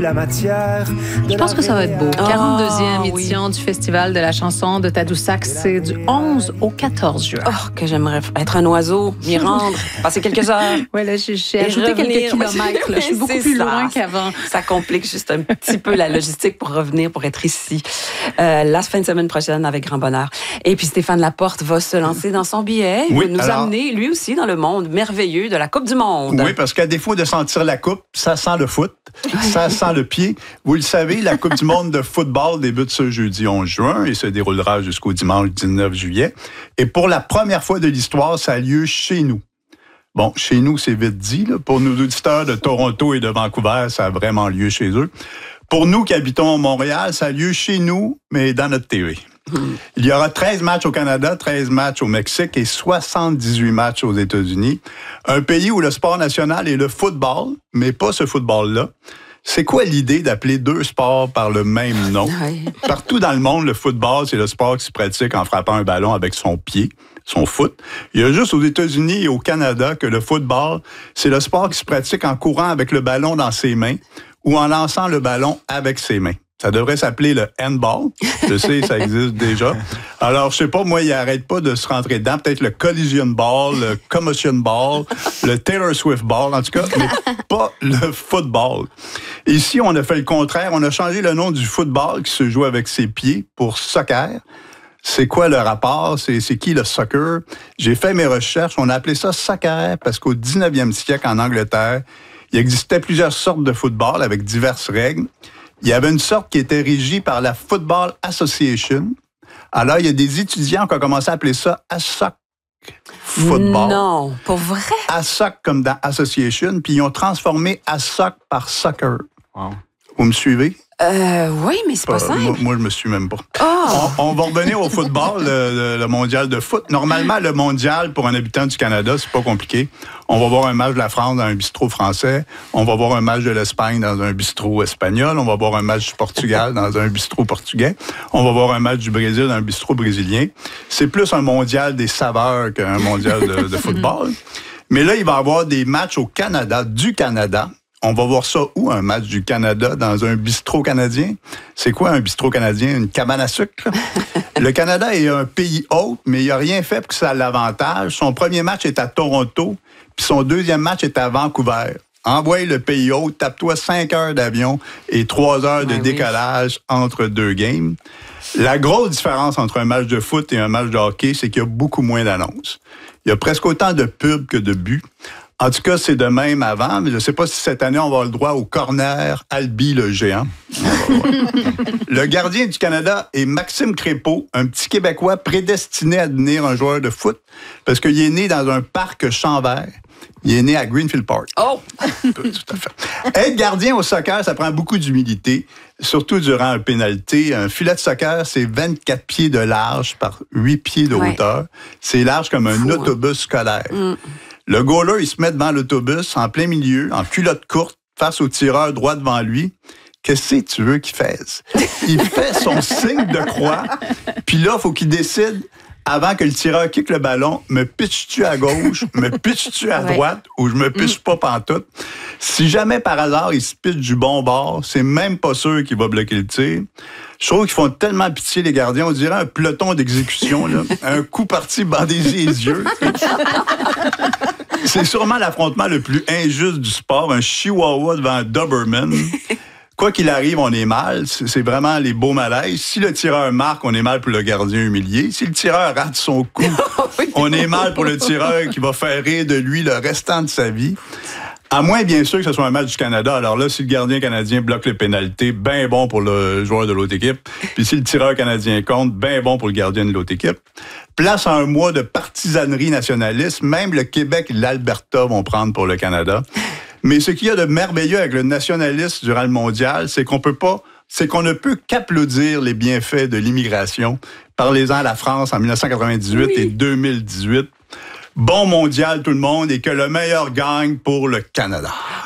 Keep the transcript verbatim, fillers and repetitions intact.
la matière. Je pense que ça va être beau. quarante-deuxième oh, édition oui. du Festival de la chanson de Tadoussac. C'est du onze au quatorze juin. Oh, que j'aimerais être un oiseau, m'y rendre, passer quelques heures. Oui, là, j'ai, j'ai ajouté revenir. quelques kilomètres. Là. Je suis beaucoup C'est plus ça. loin qu'avant. Ça complique juste un petit peu la logistique pour revenir, pour être ici. Euh, la fin de semaine prochaine, avec grand bonheur. Et puis Stéphane Laporte va se lancer dans son billet. Il Oui, va nous alors... amener, lui aussi, dans le monde merveilleux de la Coupe du Monde. Oui, parce qu'à défaut de sentir la coupe, ça sent le foot, ça sent le pied. Vous le savez, la Coupe du monde de football débute ce jeudi onze juin et se déroulera jusqu'au dimanche dix-neuf juillet. Et pour la première fois de l'histoire, ça a lieu chez nous. Bon, chez nous, c'est vite dit. Là. Pour nos auditeurs de Toronto et de Vancouver, ça a vraiment lieu chez eux. Pour nous qui habitons Montréal, ça a lieu chez nous, mais dans notre T V. Hum. Il y aura treize matchs au Canada, treize matchs au Mexique et soixante-dix-huit matchs aux États-Unis. Un pays où le sport national est le football, mais pas ce football-là. C'est quoi l'idée d'appeler deux sports par le même nom? Oui. Partout dans le monde, le football, c'est le sport qui se pratique en frappant un ballon avec son pied, son foot. Il y a juste aux États-Unis et au Canada que le football, c'est le sport qui se pratique en courant avec le ballon dans ses mains ou en lançant le ballon avec ses mains. Ça devrait s'appeler le handball. Je sais, ça existe déjà. Alors, je sais pas, moi, il arrête pas de se rentrer dedans. Peut-être le collision ball, le commotion ball, le Taylor Swift ball, en tout cas, mais pas le football. Ici, on a fait le contraire. On a changé le nom du football qui se joue avec ses pieds pour soccer. C'est quoi le rapport? C'est, c'est qui le soccer? J'ai fait mes recherches. On a appelé ça soccer parce qu'au dix-neuvième siècle, en Angleterre, il existait plusieurs sortes de football avec diverses règles. Il y avait une sorte qui était régie par la Football Association. Alors, il y a des étudiants qui ont commencé à appeler ça A S O C Football. Non, pour vrai? A S O C comme dans Association, puis ils ont transformé A S O C par Soccer. Wow. Vous me suivez? Euh, oui, mais c'est pas, pas simple. Moi, moi, je me suis même pas. Oh. On, on va revenir au football, le, le, le mondial de foot. Normalement, le mondial, pour un habitant du Canada, c'est pas compliqué. On va voir un match de la France dans un bistrot français. On va voir un match de l'Espagne dans un bistrot espagnol. On va voir un match du Portugal dans un bistrot portugais. On va voir un match du Brésil dans un bistrot brésilien. C'est plus un mondial des saveurs qu'un mondial de, de football. Mais là, il va y avoir des matchs au Canada, du Canada. On va voir ça où, un match du Canada dans un bistrot canadien? C'est quoi un bistrot canadien? Une cabane à sucre? Le Canada est un pays hôte, mais il n'a rien fait pour que ça ait l'avantage. Son premier match est à Toronto, puis son deuxième match est à Vancouver. Envoie le pays hôte, tape-toi cinq heures d'avion et trois heures de ouais, décollage oui. entre deux games. La grosse différence entre un match de foot et un match de hockey, c'est qu'il y a beaucoup moins d'annonces. Il y a presque autant de pubs que de buts. En tout cas, c'est de même avant, mais je ne sais pas si cette année, on va avoir le droit au corner Albi le géant. Le gardien du Canada est Maxime Crépeau, un petit Québécois prédestiné à devenir un joueur de foot parce qu'il est né dans un parc champ vert. Il est né à Greenfield Park. Oh! Tout à fait. Être gardien au soccer, ça prend beaucoup d'humilité, surtout durant un pénalty. Un filet de soccer, c'est vingt-quatre pieds de large par huit pieds de ouais. hauteur. C'est large comme un Fou, autobus hein? scolaire. Mm. Le goaler, il se met devant l'autobus, en plein milieu, en culotte courte, face au tireur droit devant lui. Qu'est-ce que tu veux qu'il fasse? Il fait son signe de croix, puis là, il faut qu'il décide, avant que le tireur kick le ballon, me pitches-tu à gauche, me pitches-tu à droite, ouais. ou je me pitche pas pantoute? Si jamais, par hasard, il se pitche du bon bord, c'est même pas sûr qu'il va bloquer le tir. Je trouve qu'ils font tellement pitié, les gardiens. On dirait un peloton d'exécution, là. Un coup parti, bandez les yeux. C'est sûrement l'affrontement le plus injuste du sport. Un chihuahua devant un Doberman. Quoi qu'il arrive, on est mal. C'est vraiment les beaux malaises. Si le tireur marque, on est mal pour le gardien humilié. Si le tireur rate son coup, on est mal pour le tireur qui va faire rire de lui le restant de sa vie. À moins, bien sûr, que ce soit un match du Canada. Alors là, si le gardien canadien bloque les pénalités, bien bon pour le joueur de l'autre équipe. Puis si le tireur canadien compte, bien bon pour le gardien de l'autre équipe. Place à un mois de partisanerie nationaliste. Même le Québec et l'Alberta vont prendre pour le Canada. Mais ce qu'il y a de merveilleux avec le nationalisme durant le mondial, c'est qu'on peut pas, c'est qu'on ne peut qu'applaudir les bienfaits de l'immigration. Parlez-en à la France en dix-neuf cent quatre-vingt-dix-huit oui. et deux mille dix-huit. Bon mondial tout le monde et que le meilleur gagne pour le Canada.